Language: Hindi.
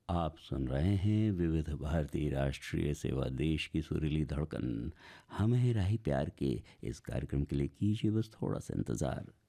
आप सुन रहे हैं विविध भारती राष्ट्रीय सेवा, देश की सुरीली धड़कन। हम हैं राही प्यार के। इस कार्यक्रम के लिए कीजिए बस थोड़ा सा इंतज़ार।